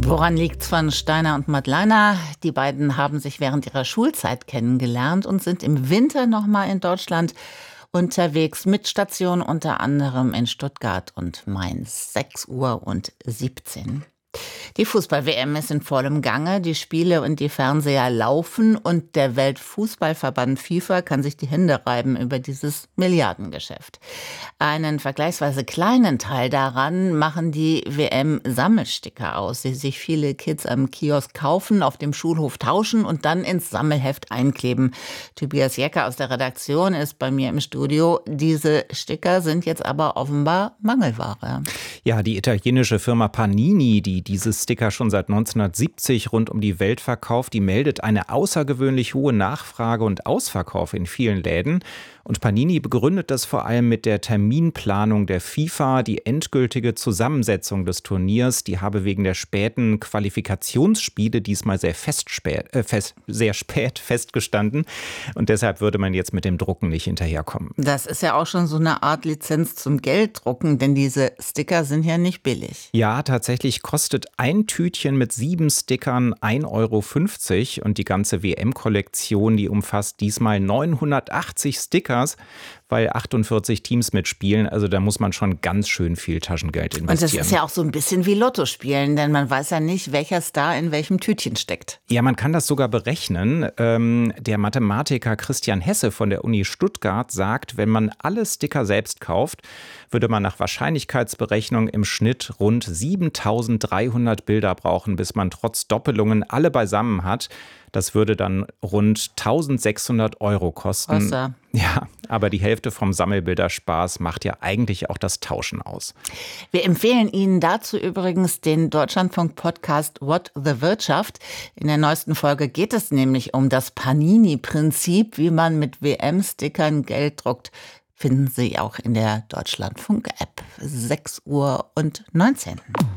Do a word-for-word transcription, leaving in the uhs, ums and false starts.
Woran liegt's von Steiner und Madleiner? Die beiden haben sich während ihrer Schulzeit kennengelernt und sind im Winter nochmal in Deutschland unterwegs mit Station unter anderem in Stuttgart und Mainz. sechs Uhr und siebzehn. Die Fußball-W M ist in vollem Gange, die Spiele und die Fernseher laufen und der Weltfußballverband FIFA kann sich die Hände reiben über dieses Milliardengeschäft. Einen vergleichsweise kleinen Teil daran machen die W M-Sammelsticker aus, die sich viele Kids am Kiosk kaufen, auf dem Schulhof tauschen und dann ins Sammelheft einkleben. Tobias Jecker aus der Redaktion ist bei mir im Studio. Diese Sticker sind jetzt aber offenbar Mangelware. Ja, die italienische Firma Panini, die diese Sticker schon seit neunzehnhundertsiebzig rund um die Welt verkauft, die meldet eine außergewöhnlich hohe Nachfrage und Ausverkauf in vielen Läden. Und Panini begründet das vor allem mit der Terminplanung der FIFA. Die endgültige Zusammensetzung des Turniers, die habe wegen der späten Qualifikationsspiele diesmal sehr, fest spät, äh, fest, sehr spät festgestanden. Und deshalb würde man jetzt mit dem Drucken nicht hinterherkommen. Das ist ja auch schon so eine Art Lizenz zum Gelddrucken, denn diese Sticker sind ja nicht billig. Ja, tatsächlich kostet ein Tütchen mit sieben Stickern ein Euro fünfzig und die ganze W M-Kollektion, die umfasst diesmal neunhundertachtzig Sticker, weil achtundvierzig Teams mitspielen. Also da muss man schon ganz schön viel Taschengeld investieren. Und das ist ja auch so ein bisschen wie Lotto spielen, denn man weiß ja nicht, welcher Star in welchem Tütchen steckt. Ja, man kann das sogar berechnen. Ähm, der Mathematiker Christian Hesse von der Uni Stuttgart sagt, wenn man alle Sticker selbst kauft, würde man nach Wahrscheinlichkeitsberechnung im Schnitt rund siebentausenddreihundert Bilder brauchen, bis man trotz Doppelungen alle beisammen hat. Das würde dann rund eintausendsechshundert Euro kosten. Wasser. Ja, aber die Hälfte vom Sammelbilderspaß macht ja eigentlich auch das Tauschen aus. Wir empfehlen Ihnen dazu übrigens den Deutschlandfunk-Podcast What the Wirtschaft. In der neuesten Folge geht es nämlich um das Panini-Prinzip, wie man mit W M-Stickern Geld druckt. Finden Sie auch in der Deutschlandfunk-App. sechs Uhr und neunzehn.